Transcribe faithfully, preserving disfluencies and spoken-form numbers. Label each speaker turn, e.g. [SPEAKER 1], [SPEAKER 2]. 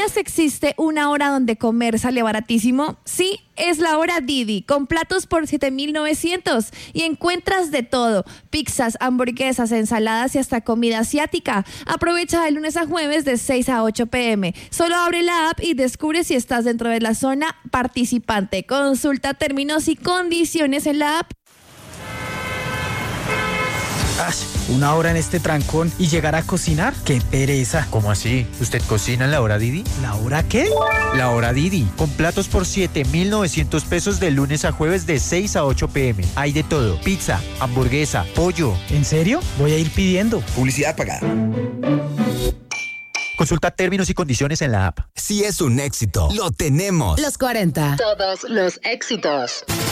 [SPEAKER 1] ¿Sabías que existe una hora donde comer sale baratísimo? Sí, es la hora Didi, con platos por siete mil novecientos y encuentras de todo, pizzas, hamburguesas, ensaladas y hasta comida asiática. Aprovecha de lunes a jueves de seis a ocho pm. Solo abre la app y descubre si estás dentro de la zona participante. Consulta términos y condiciones en la app.
[SPEAKER 2] Ay, una hora en este trancón y llegar a cocinar, qué pereza.
[SPEAKER 3] ¿Cómo así? ¿Usted cocina en la hora Didi?
[SPEAKER 2] ¿La hora qué?
[SPEAKER 3] La hora Didi, con platos por siete mil novecientos pesos de lunes a jueves de seis a ocho pm. Hay de todo, pizza, hamburguesa, pollo.
[SPEAKER 2] ¿En serio? Voy a ir pidiendo.
[SPEAKER 4] Publicidad pagada.
[SPEAKER 3] Consulta términos y condiciones en la app.
[SPEAKER 4] Si es un éxito, lo tenemos.
[SPEAKER 5] Los cuarenta.
[SPEAKER 6] Todos los éxitos.